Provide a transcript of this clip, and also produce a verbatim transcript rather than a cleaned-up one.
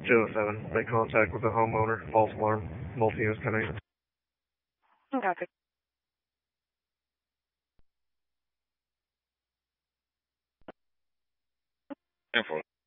zero seven, make contact with the homeowner, false alarm, multi-use pending. Copy. Info.